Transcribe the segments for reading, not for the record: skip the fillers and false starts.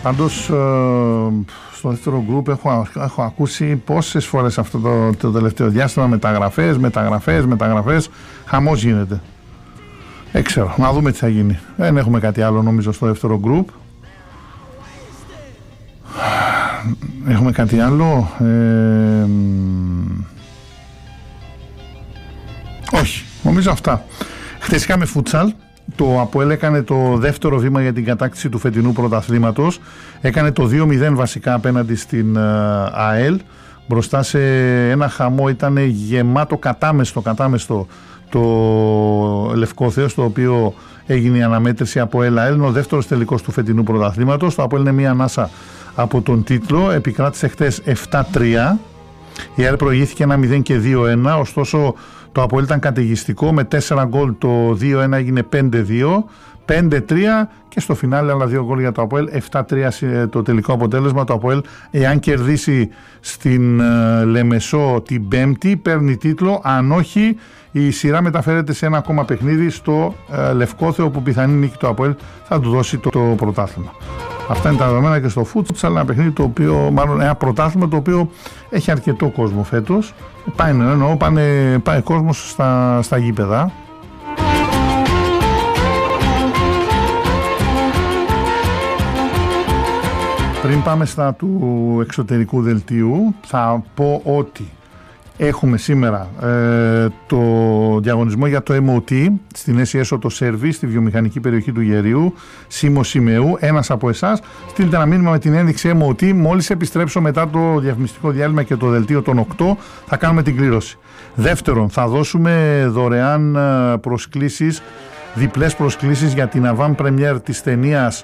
Πάντως στο δεύτερο γκρουπ έχω ακούσει πόσες φορές αυτό το τελευταίο διάστημα μεταγραφές, χαμός γίνεται. Ξέρω, να δούμε τι θα γίνει. Δεν έχουμε κάτι άλλο νομίζω στο δεύτερο γκρουπ. Έχουμε κάτι άλλο? Όχι, νομίζω αυτά. Χθες είχαμε φούτσαλ. Το ΑΠΟΕΛ έκανε το δεύτερο βήμα για την κατάκτηση του φετινού πρωταθλήματος. Έκανε το 2-0 βασικά απέναντι στην ΑΕΛ. Μπροστά σε ένα χαμό, ήταν γεμάτο κατάμεστο το Λευκόθεο, στο οποίο έγινε η αναμέτρηση από ΑΕΛ. Είναι ο δεύτερος τελικός του φετινού πρωταθλήματος. Το ΑΠΟΕΛ είναι μία ανάσα από τον τίτλο. Επικράτησε χτες 7-3. Η ΑΕΛ προηγήθηκε 1-0 και 2-1. Ωστόσο το ΑΠΟΕΛ ήταν καταιγιστικό με 4 γκολ. Το 2-1 έγινε 5-2. 5-3 και στο φινάλε άλλα 2 γκολ για το ΑΠΟΕΛ. 7-3 το τελικό αποτέλεσμα. Το ΑΠΟΕΛ, εάν κερδίσει στην Λεμεσό την Πέμπτη, παίρνει τίτλο. Αν όχι, η σειρά μεταφέρεται σε ένα ακόμα παιχνίδι στο Λευκόθεο, όπου πιθανή νίκη του ΑΠΟΕΛ θα του δώσει το πρωτάθλημα. Αυτά είναι τα δεδομένα και στο φούτσαλ, ένα παιχνίδι το οποίο, μάλλον ένα πρωτάθλημα το οποίο έχει αρκετό κόσμο φέτος. Πάει κόσμος στα γήπεδα. Πριν πάμε στα του εξωτερικού δελτίου, θα πω ότι έχουμε σήμερα το διαγωνισμό για το MOT στην SES το Σέρβι, στη βιομηχανική περιοχή του Γερίου, Σίμω Σιμεού. Ένας από εσάς στείλτε ένα μήνυμα με την ένδειξη MOT. Μόλις επιστρέψω μετά το διαφημιστικό διάλειμμα και το δελτίο των 8, θα κάνουμε την κλήρωση. Δεύτερον, θα δώσουμε δωρεάν προσκλήσεις, διπλές προσκλήσεις για την avant-première της ταινίας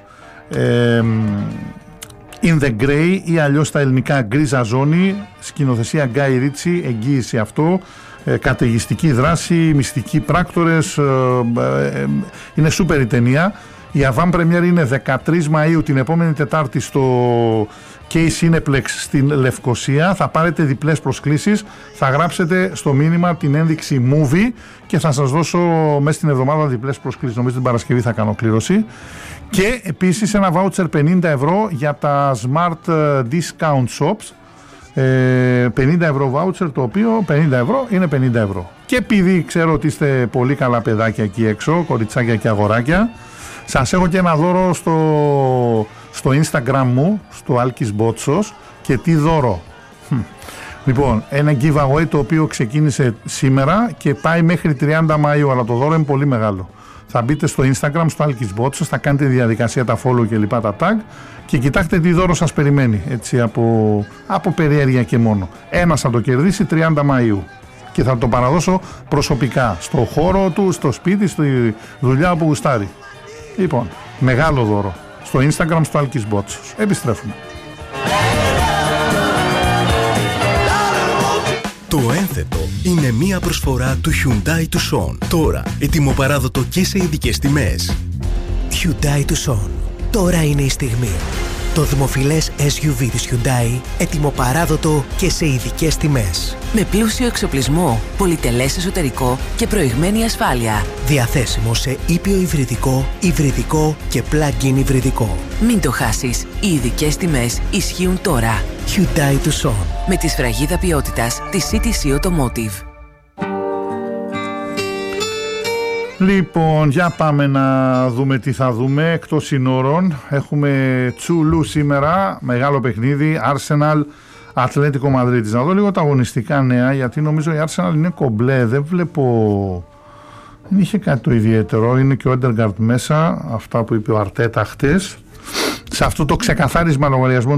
In the Grey, ή αλλιώς στα ελληνικά Γκρίζα Ζώνη, σκηνοθεσία Γκάι Ρίτσι, εγγύηση αυτό, καταιγιστική δράση, μυστικοί πράκτορες, είναι σούπερ η ταινία. Η avant premiere είναι 13 Μαΐου, την επόμενη Τετάρτη, στο K Cineplex στην Λευκοσία. Θα πάρετε διπλές προσκλήσεις, θα γράψετε στο μήνυμα την ένδειξη movie και θα σας δώσω μέσα στην εβδομάδα διπλές προσκλήσεις. Νομίζω την Παρασκευή θα κάνω κλήρωση. Και επίσης ένα voucher 50 ευρώ για τα Smart Discount Shops. 50 ευρώ voucher, το οποίο 50 ευρώ είναι 50 ευρώ. Και επειδή ξέρω ότι είστε πολύ καλά παιδάκια εκεί έξω, κοριτσάκια και αγοράκια, σας έχω και ένα δώρο στο Instagram μου, στο Alkis Botsos. Και τι δώρο? Λοιπόν, ένα giveaway το οποίο ξεκίνησε σήμερα και πάει μέχρι 30 Μαΐου, αλλά το δώρο είναι πολύ μεγάλο. Θα μπείτε στο Instagram, στο Alkis Botsos, θα κάνετε τη διαδικασία, τα follow και λοιπά, τα tag, και κοιτάξτε τι δώρο σας περιμένει, έτσι από περιέργεια και μόνο. Ένας θα το κερδίσει 30 Μαΐου και θα το παραδώσω προσωπικά, στο χώρο του, στο σπίτι, στη δουλειά όπου γουστάρει. Λοιπόν, μεγάλο δώρο στο Instagram, στο Alkis Botsos. Επιστρέφουμε. Το ένθετο είναι μία προσφορά του Hyundai Tucson. Τώρα ετοιμοπαράδοτο και σε ειδικές τιμές. Hyundai Tucson. Τώρα είναι η στιγμή. Το δημοφιλές SUV της Hyundai, ετοιμοπαράδοτο και σε ειδικές τιμές. Με πλούσιο εξοπλισμό, πολυτελές εσωτερικό και προηγμένη ασφάλεια. Διαθέσιμο σε ήπιο υβριδικό, υβριδικό και plug-in υβριδικό. Μην το χάσεις. Οι ειδικές τιμές ισχύουν τώρα. Hyundai Tucson. Με τη σφραγίδα ποιότητας της CTC Automotive. Λοιπόν, για πάμε να δούμε τι θα δούμε εκτός συνόρων. Έχουμε Τσουλού σήμερα, μεγάλο παιχνίδι, Arsenal, Ατλέτικο Μαδρίτης. Να δω λίγο τα αγωνιστικά νέα, γιατί νομίζω η Arsenal είναι κομπλέ, δεν βλέπω, δεν είχε κάτι το ιδιαίτερο. Είναι και ο Έντεργαρτ μέσα, αυτά που είπε ο Αρτέτα χτες. Σε αυτό το ξεκαθάρισμα λογαριασμών